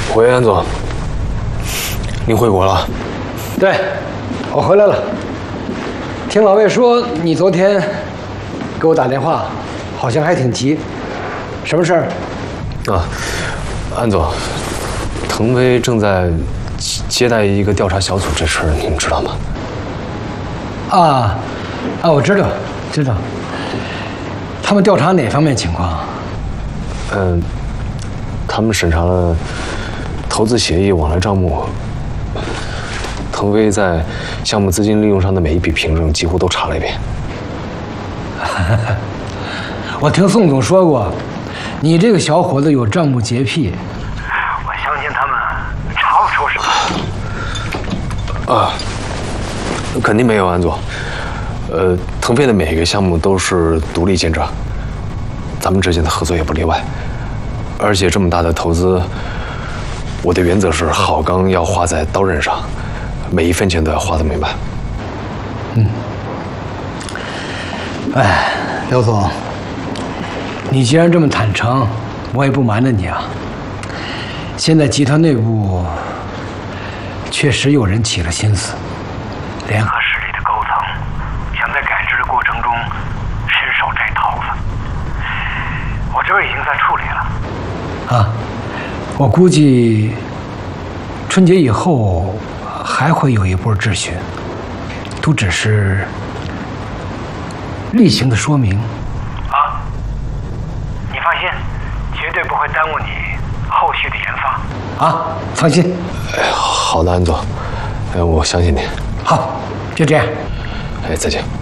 喂，安总，您回国了？ 对，我回来了。听老魏说，你昨天给我打电话，好像还挺急。什么事儿？ 啊，安总，腾飞正在接待一个调查小组，这事儿您知道吗？ 我知道。他们调查哪方面情况？ 他们审查了投资协议、往来账目。腾飞在项目资金利用上的每一笔凭证几乎都查了一遍。 我听宋总说过，你这个小伙子有账目洁癖。 我相信他们查不出什么。 肯定没有，安总。腾飞的每一个项目都是独立建设，咱们之间的合作也不例外。而且这么大的投资，我的原则是好钢要画在刀刃上，每一分钱都要花得明白。 刘总，你既然这么坦诚，我也不瞒着你啊。现在集团内部确实有人起了心思，联合势力的高层想在改制的过程中伸手摘桃子，我这边已经在处理了。 我估计春节以后还会有一波质询，都只是例行的说明。 你放心，绝对不会耽误你后续的研发。 放心。 好的，安总，我相信您。 好，就这样。 再见。